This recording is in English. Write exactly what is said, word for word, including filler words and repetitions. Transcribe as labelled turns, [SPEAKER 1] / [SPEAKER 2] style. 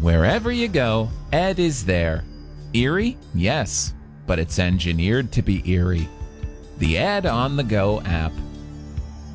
[SPEAKER 1] Wherever you go, Ed is there. Eerie? Yes, but it's engineered to be eerie. The Ed on the Go app